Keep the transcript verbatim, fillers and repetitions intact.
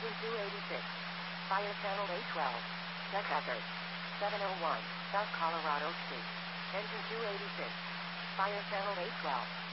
Engine two eighty-six. Fire channel eight twelve. Check hazard. seven oh one. South Colorado Street. Engine two eighty-six. Fire channel eight twelve.